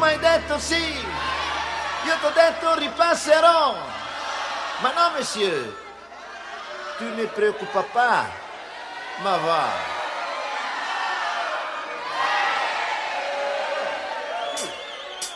mi hai detto sì. Io t'ho detto ripasserò. Ma no, monsieur. Tu ne preoccupa pas. Ma va.